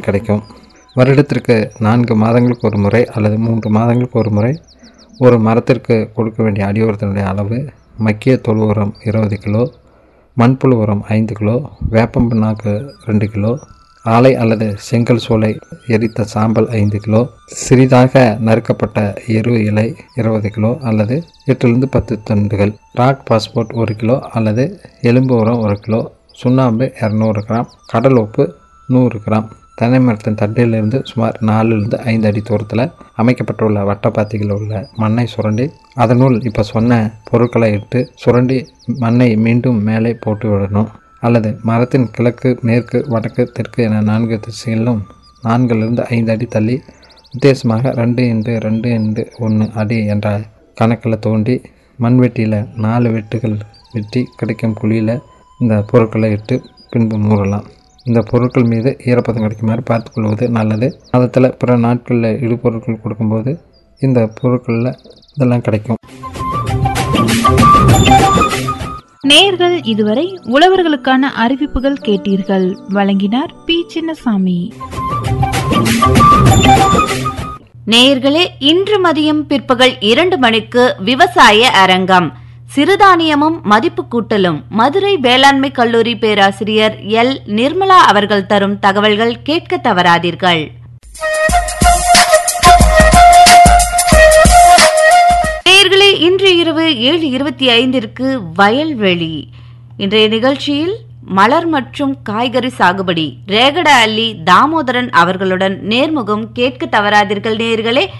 கிடைக்கும். வருடத்திற்கு 4 மாதங்களுக்கு ஒரு முறை அல்லது 3 மாதங்களுக்கு ஒரு முறை ஒரு மரத்திற்கு கொடுக்க வேண்டிய அடி உரத்தினுடைய அளவு மக்கிய தொழு உரம் 20 கிலோ, மண்புழு உரம் 5 கிலோ, வேப்பம் பிண்ணாக்கு 2 கிலோ, ஆலை அல்லது செங்கல் சோலை எரித்த சாம்பல் 5 கிலோ, சிறிதாக நறுக்கப்பட்ட எரு இலை 20 கிலோ அல்லது 8-10 துண்டுகள், ராக் பாஸ்போர்ட் 1 கிலோ அல்லது எலும்பு உரம் 1 கிலோ, சுண்ணாம்பு 200 கிராம், கடல் உப்பு 100 கிராம். தென்னை மரத்தின் தண்டிலிருந்து சுமார் 4-5 அடி தூரத்தில் அமைக்கப்பட்டுள்ள வட்டப்பாத்திகளில் உள்ள மண்ணை சுரண்டி அதனுள் இப்போ சொன்ன பொருட்களை இட்டு சுரண்டி மண்ணை மீண்டும் மேலே போட்டு விடணும். அல்லது மரத்தின் கிழக்கு, மேற்கு, வடக்கு, தெற்கு என 4 திசைகளிலும் 4-5 அடி தள்ளி வித்தியாசமாக 2x2x1 அடி என்ற கணக்கில் தோண்டி மண்வெட்டியில் 4 வெட்டுகள் வெட்டி கிடைக்கும் குழியில் இந்த பொருட்களை இட்டு பின்பு மூடலாம். இந்த பொருட்கள் மீது ஈரப்பதம் கிடைக்குமாறு பார்த்துக்கொள்வது நல்லது. மாதத்தில் பிற நாட்களில் இடுபொருட்கள் கொடுக்கும்போது இந்த பொருட்களில் இதெல்லாம் கிடைக்கும். நேயர்கள் இதுவரை உழவர்களுக்கான அறிவிப்புகள் கேட்டீர்கள். வழங்கினார் பி. சின்னசாமி. நேயர்களே, இன்று மதியம் பிற்பகல் 2 மணிக்கு விவசாய அரங்கம், சிறுதானியமும் மதிப்பு கூட்டலும், மதுரை வேளாண்மை கல்லூரி பேராசிரியர் எல். நிர்மலா அவர்கள் தரும் தகவல்கள் கேட்க தவறாதீர்கள். நேயர்களே, இன்று இரவு 7:25 வயல்வெளி. இன்றைய நிகழ்ச்சியில் மலர் மற்றும் காய்கறி சாகுபடி ரேகட அள்ளி தாமோதரன் அவர்களுடன் நேர்முகம் கேட்க தவறாதீர்கள் நேயர்களே.